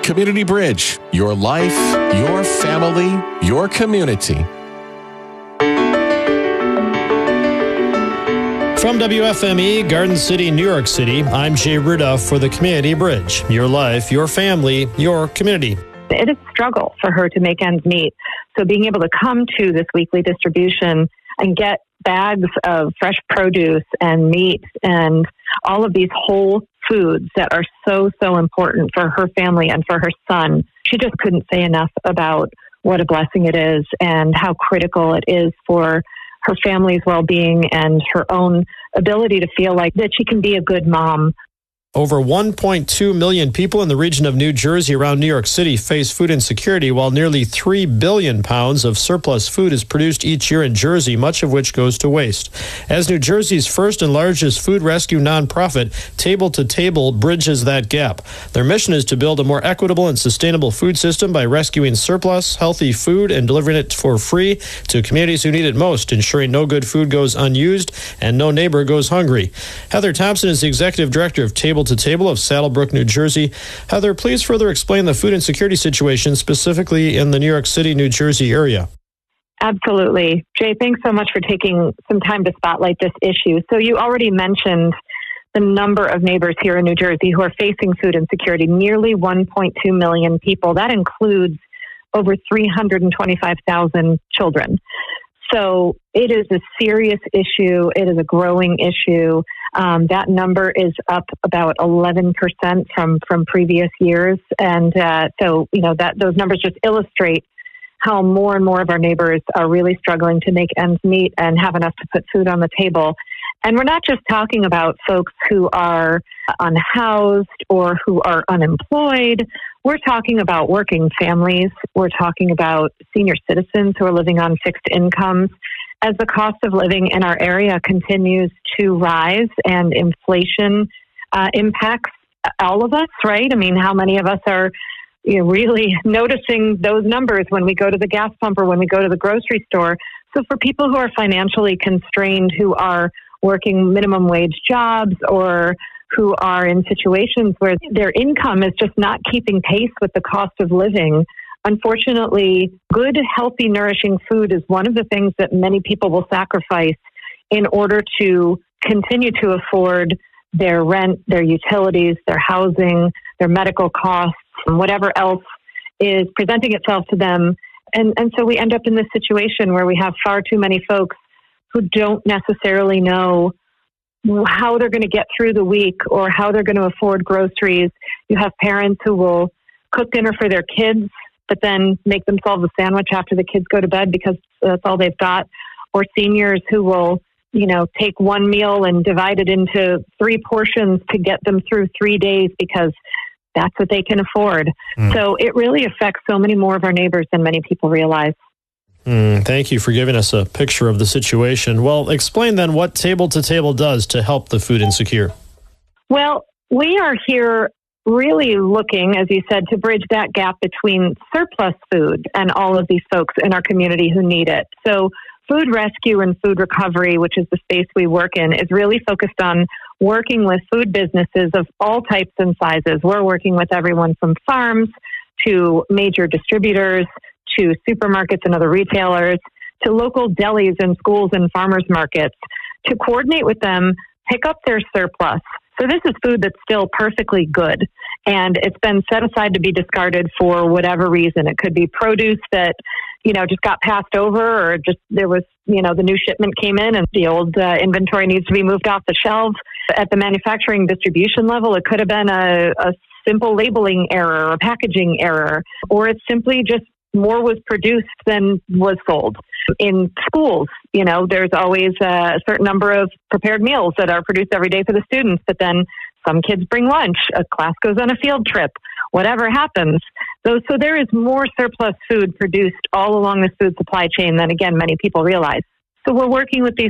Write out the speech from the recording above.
Community Bridge, your life, your family, your community. From WFME, Garden City, New York City, I'm Jay Ruda for the Community Bridge. Your life, your family, your community. It is a struggle for her to make ends meet. So being able to come to this weekly distribution and get bags of fresh produce and meat and all of these whole foods that are so, so important for her family and for her son, she just couldn't say enough about what a blessing it is and how critical it is for her family's well-being and her own ability to feel like that she can be a good mom. Over 1.2 million people in the region of New Jersey around New York City face food insecurity, while nearly 3 billion pounds of surplus food is produced each year in Jersey, much of which goes to waste. As New Jersey's first and largest food rescue nonprofit, Table to Table bridges that gap. Their mission is to build a more equitable and sustainable food system by rescuing surplus, healthy food and delivering it for free to communities who need it most, ensuring no good food goes unused and no neighbor goes hungry. Heather Thompson is the executive director of Table to Table of Saddlebrook, New Jersey. Heather, please further explain the food insecurity situation specifically in the New York City, New Jersey area. Absolutely. Jay, thanks so much for taking some time to spotlight this issue. So you already mentioned the number of neighbors here in New Jersey who are facing food insecurity, nearly 1.2 million people. That includes over 325,000 children. So it is a serious issue. It is a growing issue. That number is up about 11% from previous years. And so, those numbers just illustrate how more and more of our neighbors are really struggling to make ends meet and have enough to put food on the table. And we're not just talking about folks who are unhoused or who are unemployed. We're talking about working families. We're talking about senior citizens who are living on fixed incomes. As the cost of living in our area continues to rise and inflation impacts all of us, right? I mean, how many of us are really noticing those numbers when we go to the gas pump or when we go to the grocery store? So for people who are financially constrained, who are working minimum wage jobs or who are in situations where their income is just not keeping pace with the cost of living, unfortunately, good, healthy, nourishing food is one of the things that many people will sacrifice in order to continue to afford their rent, their utilities, their housing, their medical costs, and whatever else is presenting itself to them. And so we end up in this situation where we have far too many folks who don't necessarily know how they're going to get through the week or how they're going to afford groceries. You have parents who will cook dinner for their kids, but then make themselves a sandwich after the kids go to bed because that's all they've got. Or seniors who will, take one meal and divide it into 3 portions to get them through 3 days because that's what they can afford. So it really affects so many more of our neighbors than many people realize. Thank you for giving us a picture of the situation. Well, explain then what Table to Table does to help the food insecure. Well, we are here really looking, as you said, to bridge that gap between surplus food and all of these folks in our community who need it. So food rescue and food recovery, which is the space we work in, is really focused on working with food businesses of all types and sizes. We're working with everyone from farms to major distributors to supermarkets and other retailers, to local delis and schools and farmers markets, to coordinate with them, pick up their surplus. So this is food that's still perfectly good, and it's been set aside to be discarded for whatever reason. It could be produce that, just got passed over, or just there was, the new shipment came in and the old inventory needs to be moved off the shelves. At the manufacturing distribution level, it could have been a simple labeling error or packaging error, or it's simply just more was produced than was sold. In schools, there's always a certain number of prepared meals that are produced every day for the students, but then some kids bring lunch, a class goes on a field trip, whatever happens. So there is more surplus food produced all along this food supply chain than, again, many people realize. So we're working with these